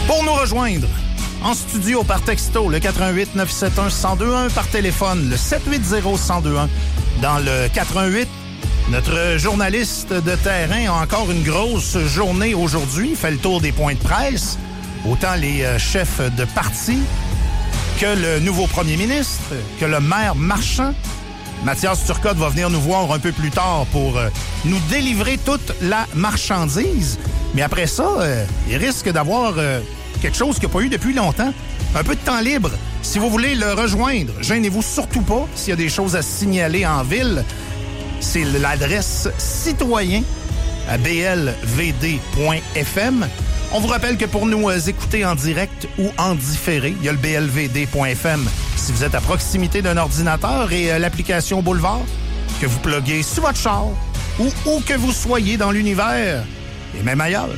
Pour nous rejoindre, en studio par texto, le 88-971-1021, par téléphone, le 780-1021. Dans le 88, notre journaliste de terrain a encore une grosse journée aujourd'hui. Il fait le tour des points de presse. Autant les chefs de parti que le nouveau premier ministre, que le maire Marchand. Mathias Turcotte va venir nous voir un peu plus tard pour nous délivrer toute la marchandise. Mais après ça, il risque d'avoir quelque chose qu'il n'y a pas eu depuis longtemps. Un peu de temps libre. Si vous voulez le rejoindre, gênez-vous surtout pas. S'il y a des choses à signaler en ville, c'est l'adresse citoyen à blvd.fm. On vous rappelle que pour nous écouter en direct ou en différé, il y a le blvd.fm si vous êtes à proximité d'un ordinateur et l'application Boulevard que vous pluguez sur votre char ou où que vous soyez dans l'univers et même ailleurs.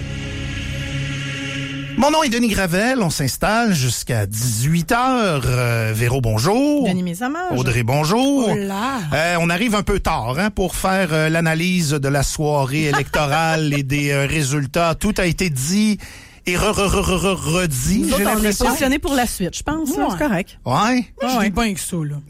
Mon nom est Denis Gravel. On s'installe jusqu'à 18h. Véro, bonjour. Denis Mésamage. Audrey, bonjour. Hola. On arrive un peu tard pour faire l'analyse de la soirée électorale et des résultats. Tout a été dit et redit. J'ai on est positionné pour la suite, je pense. Ouais. C'est correct. Ouais. Je dis bien que ça, là.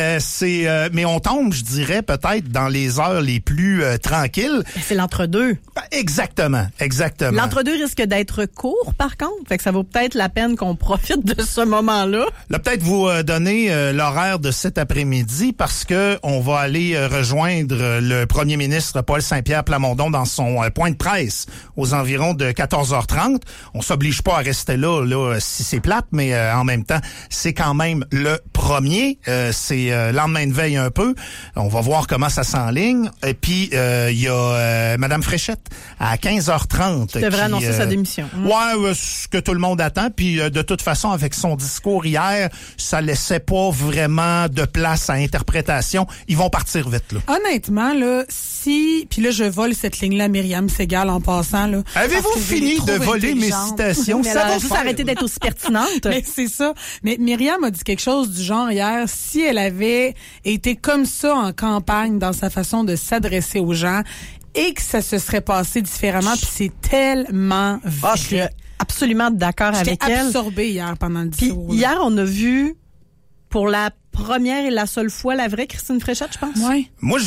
Mais on tombe, je dirais, peut-être dans les heures les plus tranquilles. C'est l'entre-deux. Exactement. L'entre-deux risque d'être court, par contre. Fait que ça vaut peut-être la peine qu'on profite de ce moment-là. Là, peut-être vous donner l'horaire de cet après-midi parce que on va aller rejoindre le premier ministre Paul Saint-Pierre Plamondon dans son point de presse aux environs de 14h30. On s'oblige pas à rester là si c'est plate, mais en même temps, c'est quand même le premier. C'est lendemain de veille un peu. On va voir comment ça s'enligne. Et puis, il y a Madame Fréchette à 15h30. Qui devrait annoncer sa démission. Ouais, ce que tout le monde attend. Puis, de toute façon, avec son discours hier, ça laissait pas vraiment de place à interprétation. Ils vont partir vite, là. Honnêtement, là, puis là, je vole cette ligne-là à Myriam Segal en passant, là. Avez-vous fini de voler mes citations? Mais ça va juste arrêter d'être aussi pertinente. Mais c'est ça. Mais Myriam a dit quelque chose du genre hier, si elle avait été comme ça en campagne dans sa façon de s'adresser aux gens et que ça se serait passé différemment, puis c'est tellement vrai. Je suis absolument d'accord avec elle. J'étais absorbée hier pendant le discours. Puis hier, on a vu pour la première et la seule fois la vraie Christine Fréchette, je pense. Oui. Moi,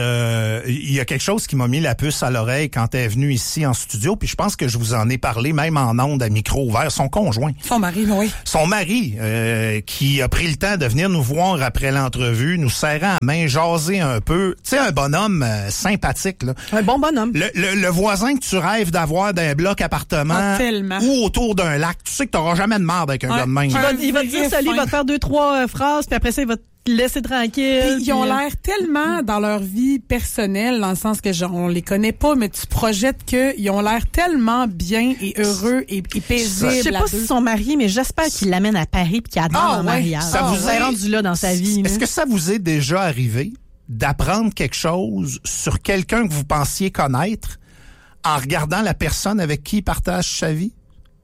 il y a quelque chose qui m'a mis la puce à l'oreille quand elle est venue ici en studio, puis je pense que je vous en ai parlé même en ondes à micro ouvert, son conjoint. Son mari, oui. Son mari, qui a pris le temps de venir nous voir après l'entrevue, nous serrer la main, jaser un peu. Tu sais, un bonhomme sympathique, là. Un bon bonhomme. Le voisin que tu rêves d'avoir d'un bloc appartement ou autour d'un lac. Tu sais que t'auras jamais de marde avec un gars de même. Il va te dire salut, il va te faire 2-3 phrases, puis après ça, il va te laisser tranquille. Puis ils ont l'air tellement dans leur vie personnelle, dans le sens que on les connaît pas, mais tu projettes qu'ils ont l'air tellement bien et heureux et paisibles. Je sais pas si son mari, mais j'espère qu'il l'amène à Paris puis qu'il adore en mariage. Ça vous est rendu là dans sa vie. Est-ce que ça vous est déjà arrivé d'apprendre quelque chose sur quelqu'un que vous pensiez connaître en regardant la personne avec qui il partage sa vie?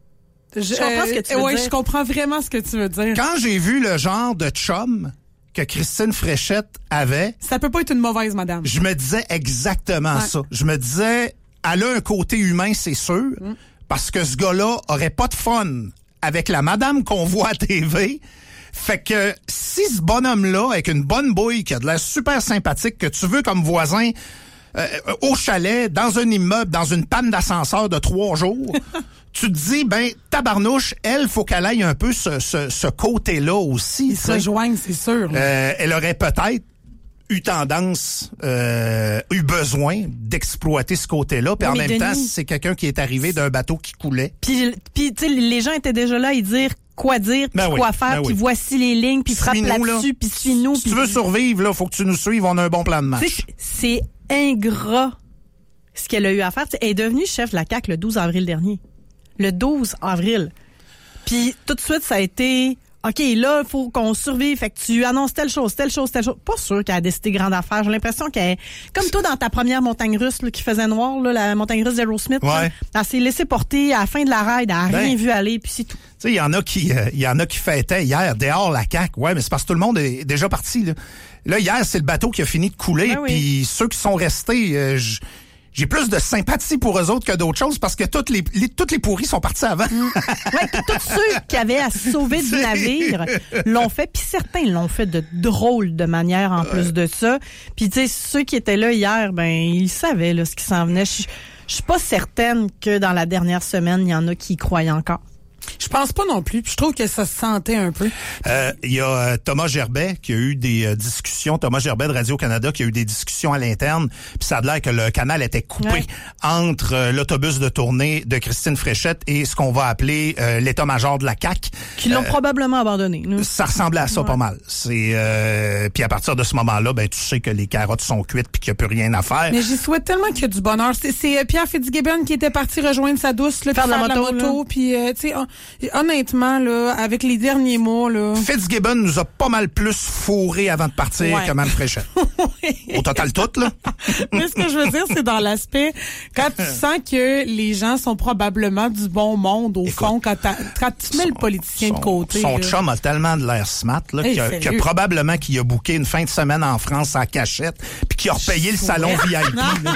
Je comprends ce que tu veux dire. Oui, je comprends vraiment ce que tu veux dire. Quand j'ai vu le genre de chum que Christine Fréchette avait... Ça peut pas être une mauvaise madame. Je me disais exactement ça. Je me disais, elle a un côté humain, c'est sûr, parce que ce gars-là aurait pas de fun avec la madame qu'on voit à TV. Fait que si ce bonhomme-là, avec une bonne bouille, qui a de l'air super sympathique, que tu veux comme voisin... au chalet, dans un immeuble, dans une panne d'ascenseur de 3 jours, tu te dis, tabarnouche, elle, faut qu'elle aille un peu ce côté-là aussi. Ils se rejoignent, c'est sûr. Elle aurait peut-être eu besoin d'exploiter ce côté-là. Puis en même temps, c'est quelqu'un qui est arrivé d'un bateau qui coulait. Puis tu sais, les gens étaient déjà là à y dire quoi dire, puis quoi faire, puis voici les lignes, puis frappe là-dessus, puis suis-nous. Si tu veux survivre, là, faut que tu nous suives, on a un bon plan de match. C'est ingrat ce qu'elle a eu à faire. Elle est devenue chef de la CAQ le 12 avril dernier. Le 12 avril. Puis tout de suite, ça a été... OK, là, il faut qu'on survive. Fait que tu annonces telle chose. Pas sûr qu'elle a décidé grande affaire. J'ai l'impression qu'elle... Comme toi, dans ta première montagne russe là, qui faisait noir, là, la montagne russe d'Aerosmith, là, elle s'est laissée porter à la fin de la ride. Elle n'a rien vu aller, puis c'est tout. Tu sais, il y en a qui fêtaient hier dehors la CAQ. Ouais, mais c'est parce que tout le monde est déjà parti. Là, hier, c'est le bateau qui a fini de couler. Puis ceux qui sont restés... j'ai plus de sympathie pour eux autres que d'autres choses parce que toutes les pourris sont partis avant. Ouais, puis tous ceux qui avaient à se sauver du navire l'ont fait, puis certains l'ont fait de drôle de manière en plus de ça. Puis tu sais, ceux qui étaient là hier, ben ils savaient là ce qui s'en venait. Je suis pas certaine que dans la dernière semaine, il y en a qui y croyaient encore. Je pense pas non plus. Puis je trouve que ça se sentait un peu. Il y a Thomas Gerbet qui a eu des discussions. Thomas Gerbet de Radio-Canada qui a eu des discussions à l'interne. Puis ça a l'air que le canal était coupé entre l'autobus de tournée de Christine Fréchette et ce qu'on va appeler l'état-major de la CAQ. Qui l'ont probablement abandonné. Ça ressemblait à ça pas mal. C'est puis à partir de ce moment-là, ben tu sais que les carottes sont cuites puis qu'il n'y a plus rien à faire. Mais j'y souhaite tellement qu'il y a du bonheur. C'est Pierre Fitzgibbon qui était parti rejoindre sa douce, là, faire de la moto. Puis tu sais, honnêtement, là, avec les derniers mois, là. Fitzgibbon nous a pas mal plus fourré avant de partir que Mme Fréchette. Au total, tout, là. Mais ce que je veux dire, c'est dans l'aspect, quand tu sens que les gens sont probablement du bon monde, au fond, quand tu mets le politicien de côté. Son chum a tellement de l'air smart, là, que probablement qu'il a booké une fin de semaine en France à cachette, puis qu'il a repayé le salon VIP.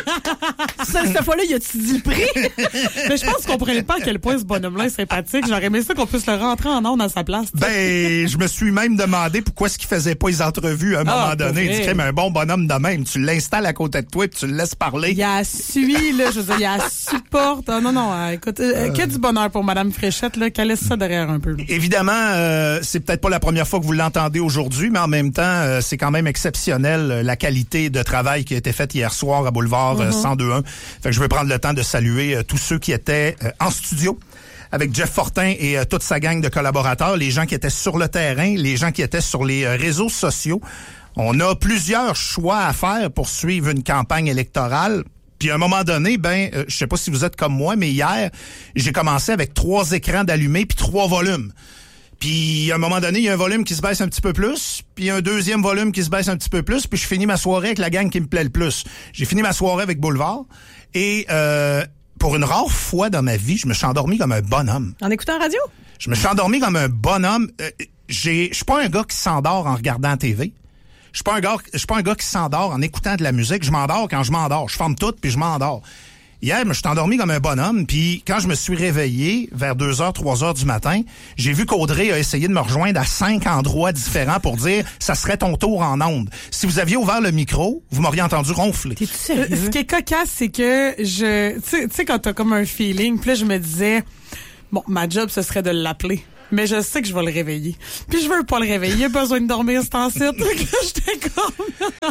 Cette fois-là, il a-tu dit le prix? Mais je pense qu'on comprenait pas à quel point ce bonhomme-là est sympathique. J'aurais aimé ça qu'on puisse le rentrer en ondes à sa place. T'sais. Ben, je me suis même demandé pourquoi est-ce qu'il faisait pas les entrevues à un moment donné. Il dit, mais un bon bonhomme de même, tu l'installes à côté de toi et tu le laisses parler. Il y a suivi, là, je veux dire, il y a supporte. Non, écoute, que du bonheur pour Mme Fréchette, là, qu'elle laisse ça derrière un peu. Là. Évidemment, c'est peut-être pas la première fois que vous l'entendez aujourd'hui, mais en même temps, c'est quand même exceptionnel la qualité de travail qui a été faite hier soir à Boulevard 102.1. Fait que je vais prendre le temps de saluer tous ceux qui étaient en studio avec Jeff Fortin et toute sa gang de collaborateurs, les gens qui étaient sur le terrain, les gens qui étaient sur les réseaux sociaux. On a plusieurs choix à faire pour suivre une campagne électorale. Puis à un moment donné, je sais pas si vous êtes comme moi, mais hier, j'ai commencé avec 3 écrans d'allumés puis 3 volumes. Puis à un moment donné, il y a un volume qui se baisse un petit peu plus, puis un deuxième volume qui se baisse un petit peu plus, puis je finis ma soirée avec la gang qui me plaît le plus. J'ai fini ma soirée avec Boulevard et pour une rare fois dans ma vie, je me suis endormi comme un bonhomme. En écoutant la radio? Je me suis endormi comme un bonhomme. Je suis pas un gars qui s'endort en regardant la TV. Je suis pas un gars qui s'endort en écoutant de la musique. Je m'endors quand je m'endors. Je ferme tout puis je m'endors. Hier, je me suis endormi comme un bonhomme, puis quand je me suis réveillé vers 2h, 3h du matin, j'ai vu qu'Audrey a essayé de me rejoindre à 5 endroits différents pour dire « ça serait ton tour en onde ». Si vous aviez ouvert le micro, vous m'auriez entendu ronfler. T'es-tu sérieux? Ce qui est cocasse, c'est que tu sais, quand t'as comme un feeling, puis là, je me disais, bon, ma job, ce serait de l'appeler. Mais je sais que je vais le réveiller. Puis je veux pas le réveiller. Il a besoin de dormir cet ancien. J'étais comme...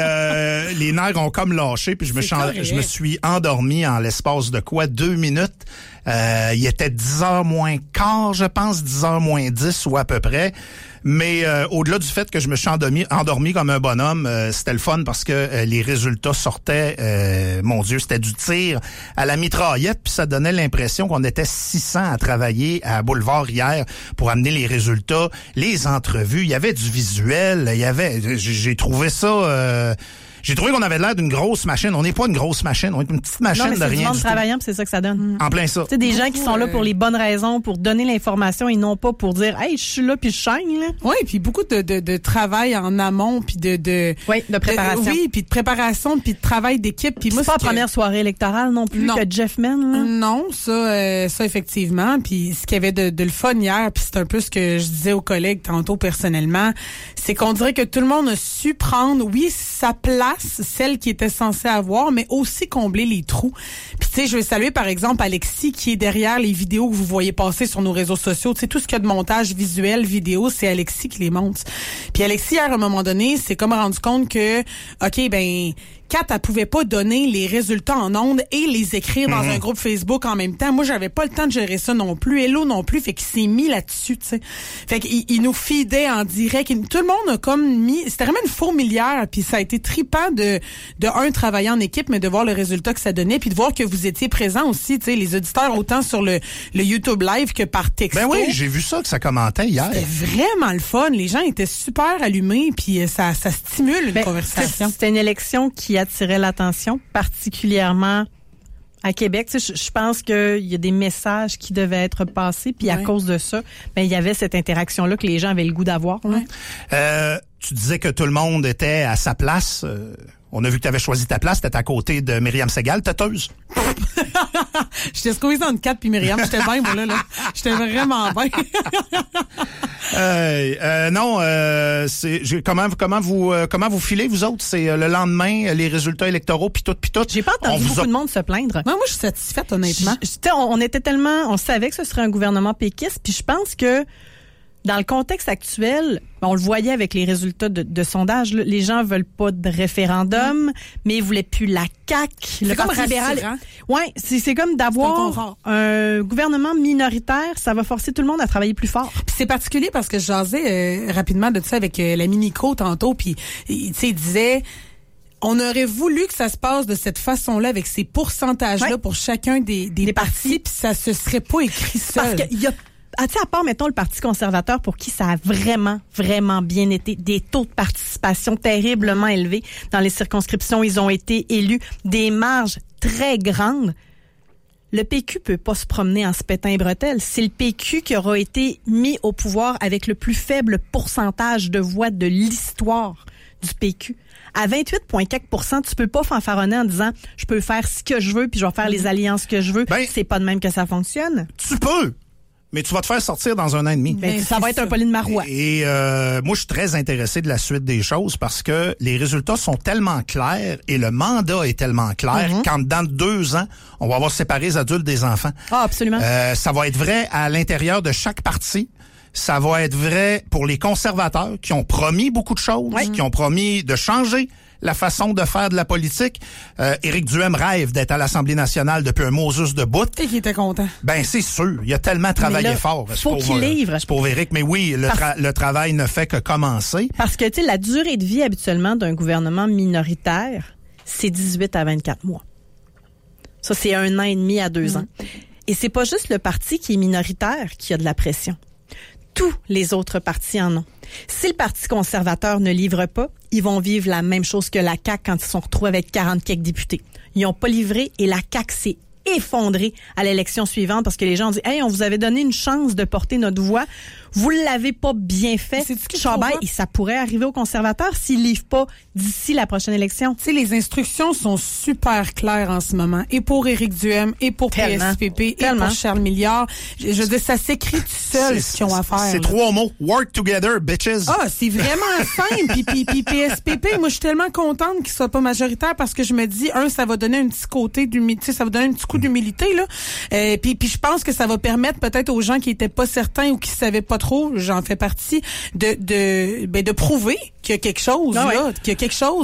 Les nerfs ont comme lâché. Puis je me suis endormi en l'espace de 2 minutes. Il était 10h moins quart, je pense, 10h moins 10 ou à peu près. Mais au-delà du fait que je me suis endormi comme un bonhomme, c'était le fun parce que les résultats sortaient, mon Dieu, c'était du tir à la mitraillette, puis ça donnait l'impression qu'on était 600 à travailler à Boulevard hier pour amener les résultats, les entrevues, il y avait du visuel, j'ai trouvé ça... J'ai trouvé qu'on avait l'air d'une grosse machine. On n'est pas une grosse machine, on est une petite machine de rien du tout. C'est du monde travaillant, c'est ça que ça donne. En plein ça. Tu sais, des gens qui sont là pour les bonnes raisons, pour donner l'information et non pas pour dire « Hey, je suis là puis je shine. » là. Oui, puis beaucoup de travail en amont, puis de préparation. Oui, puis de préparation, puis de travail d'équipe. Puis moi, c'est pas la première soirée électorale non plus que Jeff mène. Là. Non, ça effectivement. Puis ce qu'il y avait de le fun hier, puis c'est un peu ce que je disais aux collègues tantôt personnellement, c'est qu'on dirait que tout le monde a su prendre, oui, sa place, celle qui était censée avoir, mais aussi combler les trous. Puis tu sais, je veux saluer par exemple Alexis qui est derrière les vidéos que vous voyez passer sur nos réseaux sociaux. Tu sais, tout ce qu'il y a de montage visuel, vidéo, c'est Alexis qui les monte. Puis Alexis, hier, à un moment donné, s'est comme rendu compte que, OK, Kat, elle pouvait pas donner les résultats en ondes et les écrire dans un groupe Facebook en même temps. Moi, j'avais pas le temps de gérer ça non plus. Hello non plus. Fait qu'il s'est mis là-dessus, tu sais. Fait qu'il nous feedait en direct. Tout le monde a comme mis... C'était vraiment une fourmilière. Puis ça a été trippant de travailler en équipe, mais de voir le résultat que ça donnait. Puis de voir que vous étiez présents aussi, tu sais, les auditeurs, autant sur le YouTube Live que par texto. Ben oui, j'ai vu ça, que ça commentait hier. C'était vraiment le fun. Les gens étaient super allumés. Puis ça stimule une conversation. C'était une élection qui attirait l'attention, particulièrement à Québec. Tu sais, je pense qu'il y a des messages qui devaient être passés, puis à cause de ça, il y avait cette interaction-là que les gens avaient le goût d'avoir. Tu disais que tout le monde était à sa place. On a vu que tu avais choisi ta place, t'étais à côté de Myriam Segal, têteuse. J'étais squeezée entre 4 puis Myriam. J'étais bien, moi, là. J'étais vraiment bien. Comment vous filez, vous autres? C'est le lendemain, les résultats électoraux, puis tout. J'ai pas entendu beaucoup de monde se plaindre. Moi, je suis satisfaite, honnêtement. On savait que ce serait un gouvernement péquiste, puis je pense que dans le contexte actuel, on le voyait avec les résultats de sondage, là, les gens veulent pas de référendum, mais ils voulaient plus la CAQ. C'est comme libéral. Ouais, c'est comme d'avoir un gouvernement minoritaire, ça va forcer tout le monde à travailler plus fort. Puis c'est particulier parce que je jasais rapidement de ça avec l'ami Nico tantôt, puis tu sais, il disait... On aurait voulu que ça se passe de cette façon-là, avec ces pourcentages-là pour chacun des partis, puis ça se serait pas écrit seul. Parce qu'il y a à part, mettons, le Parti conservateur, pour qui ça a vraiment, vraiment bien été, des taux de participation terriblement élevés dans les circonscriptions, ils ont été élus, des marges très grandes. Le PQ peut pas se promener en se pétant les bretelles. C'est le PQ qui aura été mis au pouvoir avec le plus faible pourcentage de voix de l'histoire du PQ. À 28,4 %, tu peux pas fanfaronner en disant « Je peux faire ce que je veux, puis je vais faire les alliances que je veux. » C'est pas de même que ça fonctionne. Tu peux! Mais tu vas te faire sortir dans 1 an et demi. Ça va être un Pauline Marois. Et moi, je suis très intéressé de la suite des choses parce que les résultats sont tellement clairs et le mandat est tellement clair qu'en dans 2 ans, on va avoir séparé les adultes des enfants. Ah, absolument. Ça va être vrai à l'intérieur de chaque parti. Ça va être vrai pour les conservateurs qui ont promis beaucoup de choses, qui ont promis de changer la façon de faire de la politique. Éric Duhem rêve d'être à l'Assemblée nationale depuis un Moses de bout. Et qui était content. Ben, c'est sûr. Il a tellement travaillé fort. Faut qu'il livre. C'est pour Éric. Mais oui, le travail ne fait que commencer. Parce que, tu sais, la durée de vie habituellement d'un gouvernement minoritaire, c'est 18 à 24 mois. Ça, c'est 1 an et demi à 2 ans. Et c'est pas juste le parti qui est minoritaire qui a de la pression. Tous les autres partis en ont. Si le Parti conservateur ne livre pas, ils vont vivre la même chose que la CAQ quand ils sont retrouvés avec 40 quelques députés. Ils n'ont pas livré et la CAQ s'est effondrée à l'élection suivante parce que les gens ont dit « Hey, on vous avait donné une chance de porter notre voix. Vous l'avez pas bien fait. » Chabert, et ça pourrait arriver aux conservateurs s'ils livrent pas d'ici la prochaine élection. Tu sais, les instructions sont super claires en ce moment. Et pour Éric Duhem, et pour PSPP, et pour Charles Milliard. Je veux dire, ça s'écrit tout seul ce qu'ils ont à faire. C'est 3 mots. Work together, bitches. Ah, c'est vraiment simple. Puis PSPP, moi, je suis tellement contente qu'il soit pas majoritaire parce que je me dis, ça va donner un petit côté d'humilité, ça va donner un petit coup d'humilité, là. Puis je pense que ça va permettre peut-être aux gens qui étaient pas certains ou qui savaient pas trop, j'en fais partie, de prouver qu'il y a quelque chose, là, qu'il y a quelque chose